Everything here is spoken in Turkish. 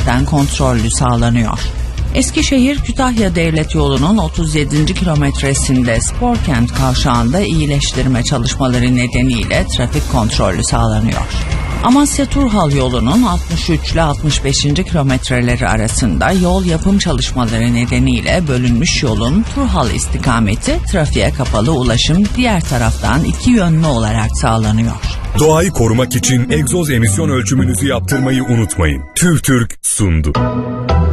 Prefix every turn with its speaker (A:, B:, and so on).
A: istikametten kontrollü sağlanıyor. Eskişehir-Kütahya Devlet Yolu'nun 37. kilometresinde Sporkent kavşağında iyileştirme çalışmaları nedeniyle trafik kontrollü sağlanıyor. Amasya-Turhal yolunun 63 ile 65. kilometreleri arasında yol yapım çalışmaları nedeniyle bölünmüş yolun Turhal istikameti trafiğe kapalı, ulaşım diğer taraftan iki yönlü olarak sağlanıyor.
B: Doğayı korumak için egzoz emisyon ölçümünüzü yaptırmayı unutmayın. TÜVTÜRK sundu.